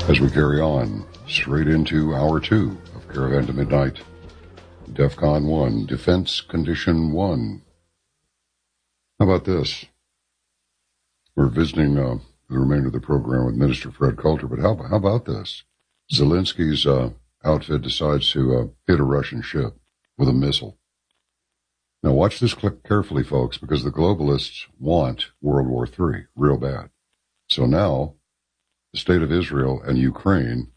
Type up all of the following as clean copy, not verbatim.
As we carry on, straight into Hour 2 of Caravan to Midnight, DEFCON 1, Defense Condition 1. How about this? We're visiting the remainder of the program with Minister Fred Coulter, but how about this? Zelensky's outfit decides to hit a Russian ship with a missile. Now watch this clip carefully, folks, because the globalists want World War III real bad. So now, the state of Israel and Ukraine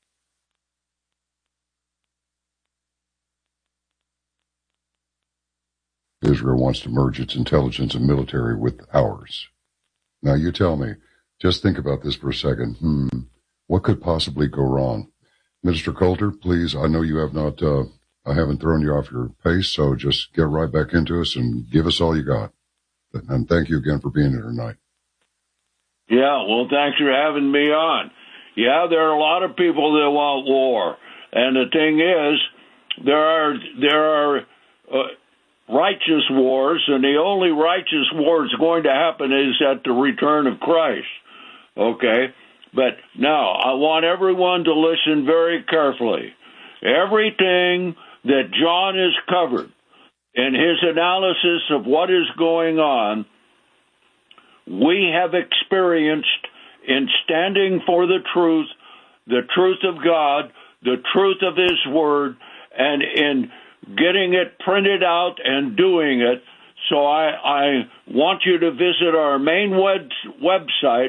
Israel wants to merge its intelligence and military with ours. Now you tell me, just think about this for a second. What could possibly go wrong? Minister Coulter, please, I know you have not, I haven't thrown you off your pace, so just get right back into us and give us all you got. And thank you again for being here tonight. Yeah, well, thanks for having me on. Yeah, there are a lot of people that want war. And the thing is, there are righteous wars, and the only righteous war that's going to happen is at the return of Christ. Okay? But now, I want everyone to listen very carefully. Everything that John has covered in his analysis of what is going on, we have experienced in standing for the truth of God, the truth of His Word, and in getting it printed out and doing it. So I want you to visit our main website,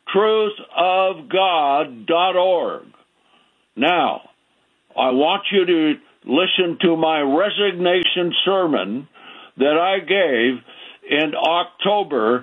truthofgod.org. Now, I want you to listen to my resignation sermon that I gave in October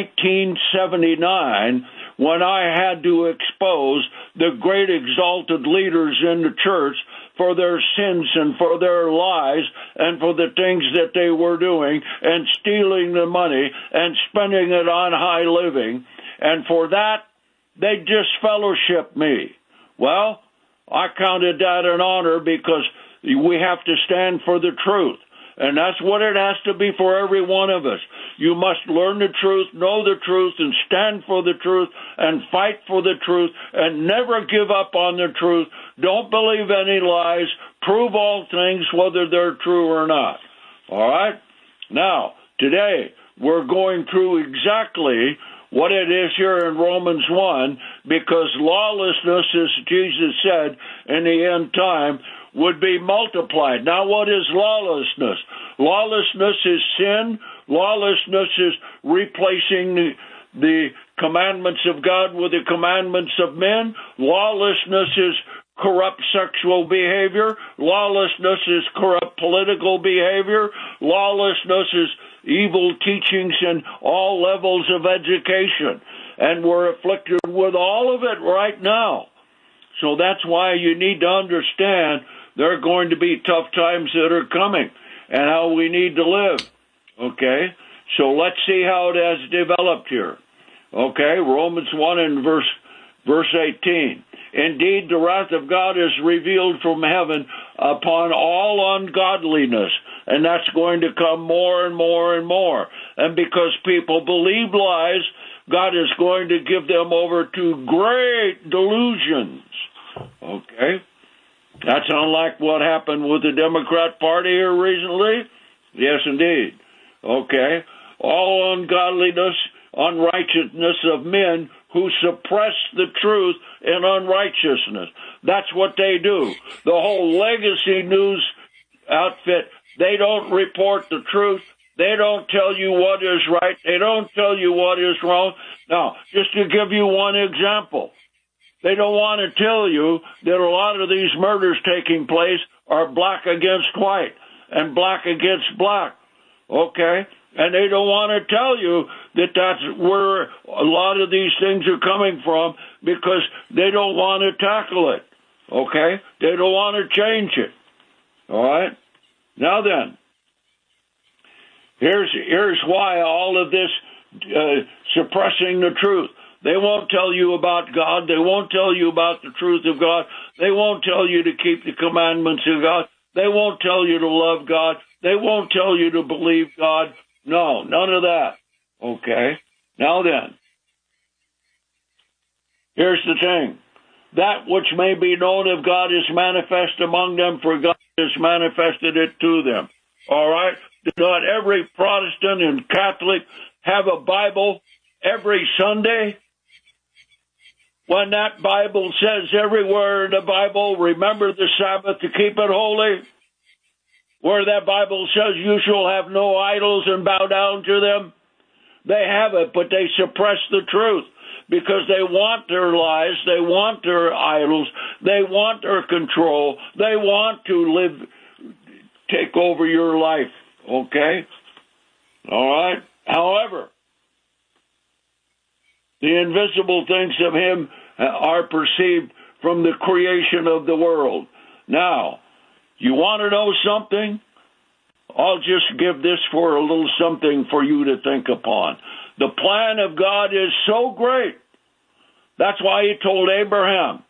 1979 when I had to expose the great exalted leaders in the church for their sins and for their lies and for the things that they were doing and stealing the money and spending it on high living. And for that, they disfellowshipped me. Well, I counted that an honor because we have to stand for the truth. And that's what it has to be for every one of us. You must learn the truth, know the truth, and stand for the truth, and fight for the truth, and never give up on the truth. Don't believe any lies. Prove all things, whether they're true or not. All right? Now, today, we're going through exactly what it is here in Romans 1, because lawlessness, as Jesus said, in the end time, would be multiplied. Now, what is lawlessness? Lawlessness is sin. Lawlessness is replacing the commandments of God with the commandments of men. Lawlessness is corrupt sexual behavior. Lawlessness is corrupt political behavior. Lawlessness is evil teachings in all levels of education. And we're afflicted with all of it right now. So that's why you need to understand there are going to be tough times that are coming and how we need to live. Okay? So let's see how it has developed here. Okay? Romans 1 and verse 18. Indeed, the wrath of God is revealed from heaven upon all ungodliness, and that's going to come more and more and more. And because people believe lies, God is going to give them over to great delusions. Okay? That's unlike what happened with the Democrat Party here recently. Yes, indeed. Okay? All ungodliness, unrighteousness of men who suppress the truth in unrighteousness. That's what they do. The whole legacy news outfit, they don't report the truth. They don't tell you what is right. They don't tell you what is wrong. Now, just to give you one example, they don't want to tell you that a lot of these murders taking place are black against white and black against black, okay? And they don't want to tell you that that's where a lot of these things are coming from because they don't want to tackle it, okay? They don't want to change it, all right? Now then, here's why all of this suppressing the truth. They won't tell you about God. They won't tell you about the truth of God. They won't tell you to keep the commandments of God. They won't tell you to love God. They won't tell you to believe God. No, none of that. Okay? Now then, here's the thing. that which may be known of God is manifest among them, for God has manifested it to them. All right? Not every Protestant and Catholic have a Bible every Sunday? When that Bible says everywhere in the Bible, remember the Sabbath to keep it holy, where that Bible says you shall have no idols and bow down to them, they have it, but they suppress the truth because they want their lies, they want their idols, they want their control, they want to take over your life, okay? All right? However, the invisible things of him are perceived from the creation of the world. Now, you want to know something? I'll just give this for a little something for you to think upon. The plan of God is so great. That's why he told Abraham,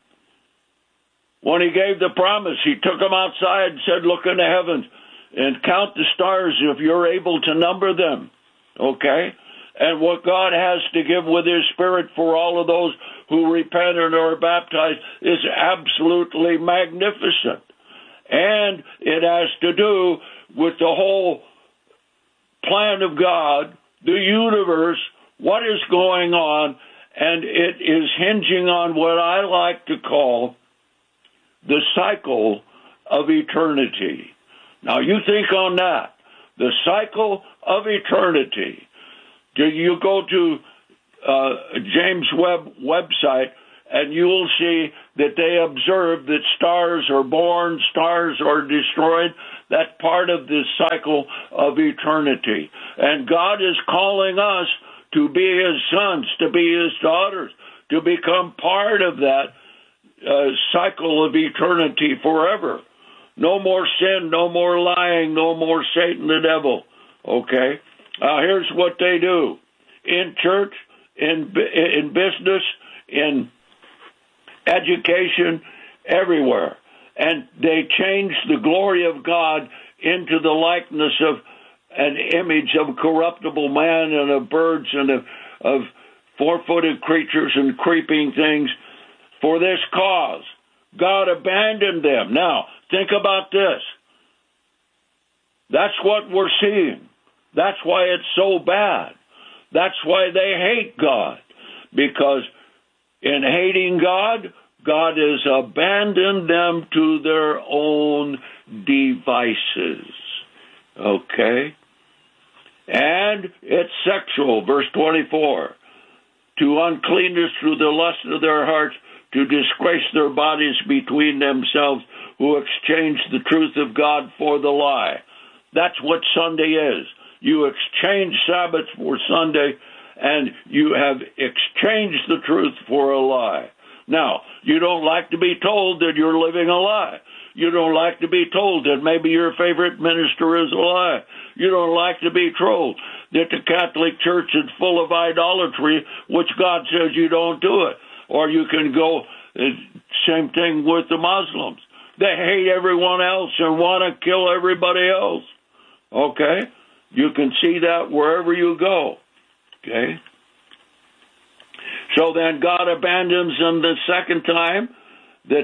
when he gave the promise, he took him outside and said, look in the heavens and count the stars if you're able to number them. Okay? And what God has to give with his Spirit for all of those who repent and are baptized is absolutely magnificent. And it has to do with the whole plan of God, the universe, what is going on, and it is hinging on what I like to call the cycle of eternity. Now, you think on that, the cycle of eternity. You go to James Webb website, and you will see that they observe that stars are born, stars are destroyed. That's part of this cycle of eternity. And God is calling us to be his sons, to be his daughters, to become part of that cycle of eternity forever. No more sin, no more lying, no more Satan the devil. Okay? Here's what they do. In church, in business, in education, everywhere. And they change the glory of God into the likeness of an image of corruptible man and of birds and of four-footed creatures and creeping things for this cause. God abandoned them. Now, think about this. That's what we're seeing. That's why it's so bad. That's why they hate God. Because in hating God, God has abandoned them to their own devices. Okay? And it's sexual, verse 24. To uncleanness through the lust of their hearts, to disgrace their bodies between themselves, who exchange the truth of God for the lie. That's what Sunday is. You exchange Sabbath for Sunday, and you have exchanged the truth for a lie. Now, you don't like to be told that you're living a lie. You don't like to be told that maybe your favorite minister is a lie. You don't like to be told that the Catholic Church is full of idolatry, which God says you don't do it. Or you can go, same thing with the Muslims. They hate everyone else and want to kill everybody else. Okay? You can see that wherever you go. Okay? So then God abandons them the second time, that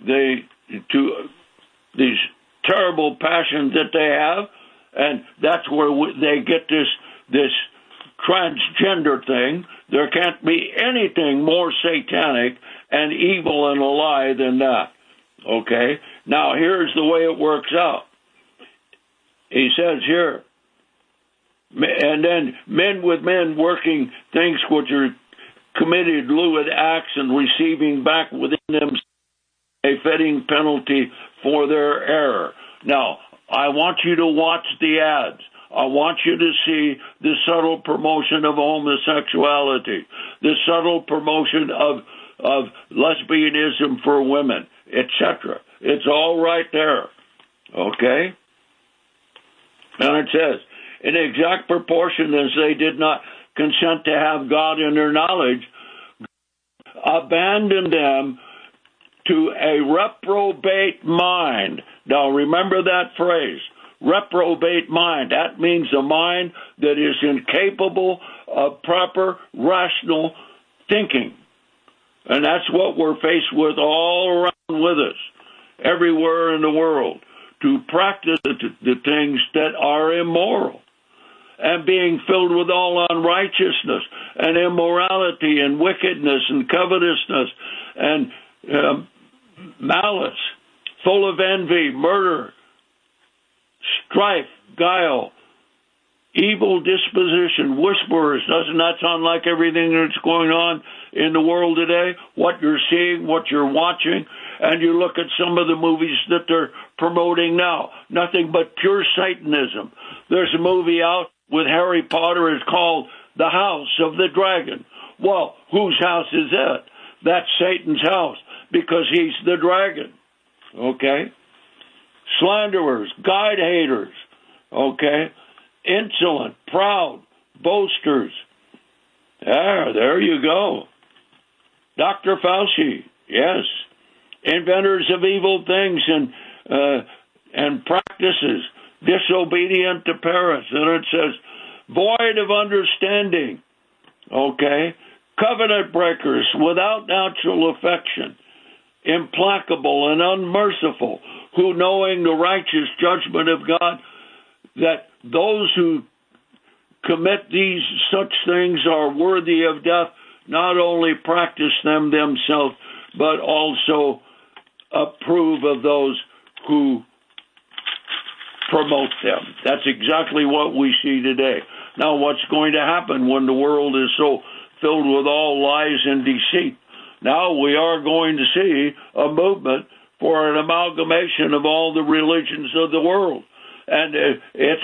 these terrible passions that they have, and that's where they get this transgender thing. There can't be anything more satanic and evil and a lie than that. Okay? Now, here's the way it works out. He says here, and then men with men working things which are committed lewd acts and receiving back within them a fitting penalty for their error. Now, I want you to watch the ads. I want you to see the subtle promotion of homosexuality, the subtle promotion of lesbianism for women, etc. It's all right there. Okay? And it says, in exact proportion as they did not consent to have God in their knowledge, abandoned them to a reprobate mind. Now remember that phrase, reprobate mind. That means a mind that is incapable of proper rational thinking. And that's what we're faced with all around with us, everywhere in the world, to practice the things that are immoral, and being filled with all unrighteousness and immorality and wickedness and covetousness and malice, full of envy, murder, strife, guile, evil disposition, whisperers. Doesn't that sound like everything that's going on in the world today? What you're seeing, what you're watching, and you look at some of the movies that they're promoting now. Nothing but pure Satanism. There's a movie out with Harry Potter. It's called The House of the Dragon. Well, whose house is that? That's Satan's house, because he's the dragon. Okay? Slanderers, God haters. Okay? Insolent, proud, boasters. There you go. Dr. Fauci, yes. Inventors of evil things and practices, disobedient to parents. And it says, void of understanding. Okay? Covenant breakers, without natural affection, implacable and unmerciful, who, knowing the righteous judgment of God, that those who commit these such things are worthy of death, not only practice them themselves, but also approve of those who promote them. That's exactly what we see today. Now, what's going to happen when the world is so filled with all lies and deceit? Now we are going to see a movement for an amalgamation of all the religions of the world. And it's